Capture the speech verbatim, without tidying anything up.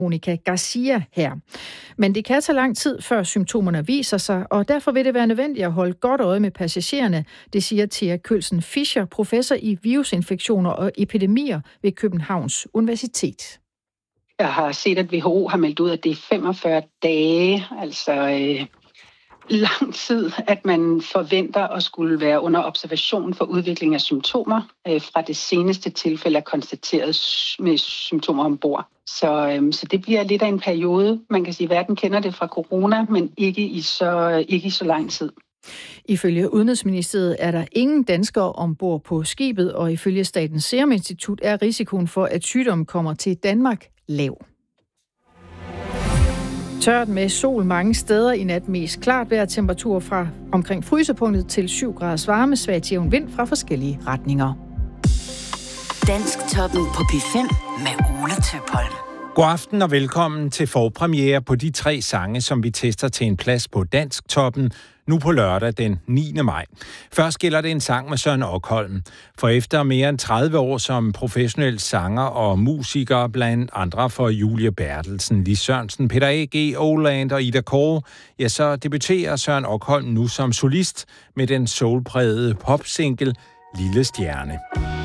Monica Garcia her. Men det kan tage lang tid, før symptomerne viser sig, og derfor vil det være nødvendigt at holde godt øje med passagererne. Det siger Thea Kølsen Fischer, professor i virusinfektioner og epidemier ved Københavns Universitet. Jeg har set, at W H O har meldt ud, at det er femogfyrre dage, altså øh, lang tid, at man forventer at skulle være under observation for udvikling af symptomer øh, fra det seneste tilfælde er konstateret med symptomer ombord. Så, øh, så det bliver lidt af en periode. Man kan sige, at verden kender det fra corona, men ikke i så, ikke i så lang tid. Ifølge Udenrigsministeriet er der ingen danskere ombord på skibet, og ifølge Statens Serum Institut er risikoen for, at sygdommen kommer til Danmark, lav. Tørt med sol mange steder i nat, mest klart vejr, temperatur fra omkring frysepunktet til syv graders varme, svag til jævn vind fra forskellige retninger. Dansktoppen på P fem med Ole Tøpholm. God aften og velkommen til forpremiere på de tre sange, som vi tester til en plads på Dansktoppen nu på lørdag den niende maj. Først gælder det en sang med Søren Okholm. For efter mere end tredive år som professionel sanger og musiker, blandt andre for Julie Bertelsen, Lis Sørensen, Peter A G, Oland og Ida Kåre, ja, så debuterer Søren Okholm nu som solist med den soulprægede popsingle Lille Stjerne.